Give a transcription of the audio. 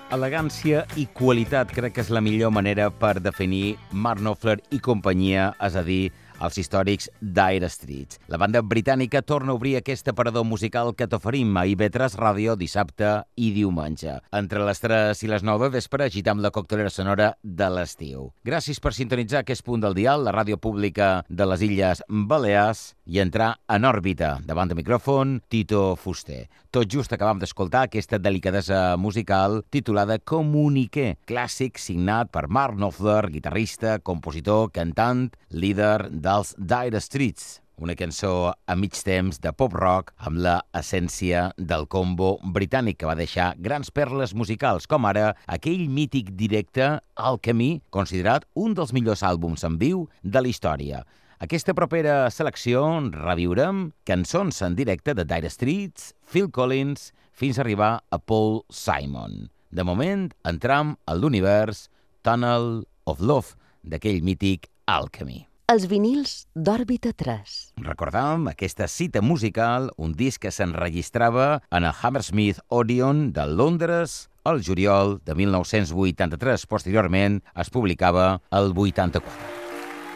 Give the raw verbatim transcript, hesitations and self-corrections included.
Elegància i qualitat crec que és la millor manera per definir Mark Knopfler i companyia, és a dir, els històrics Dire Straits. La banda britànica torna a obrir aquest aparador musical que t'oferim a I V tres Ràdio dissabte i diumenge. Entre les tres i les nou de vespre agitam la coctelera sonora de l'estiu. Gràcies per sintonitzar aquest punt del dial, la ràdio pública de les Illes Balears, i entrar en òrbita. Davant de micròfon, Tito Fuster. Tot just acabam d'escoltar aquesta delicadesa musical titulada Comuniqué, clàssic signat per Mark Knopfler, guitarrista, compositor, cantant, líder dels Dire Straits. Una cançó a mig temps de pop-rock amb la essència del combo britànic que va deixar grans perles musicals, com ara aquell mític directe Alchemy, considerat un dels millors àlbums en viu de la història. Aquesta propera selecció reviurem cançons en directe de Dire Straits, Phil Collins, fins a arribar a Paul Simon. De moment, entram a l'univers Tunnel of Love, d'aquell mític Alchemy. Els vinils d'Òrbita tres. Recordam aquesta cita musical, un disc que s'enregistrava en el Hammersmith Odeon de Londres el juliol de mil nou-cents vuitanta-tres. Posteriorment es publicava el vuitanta-quatre.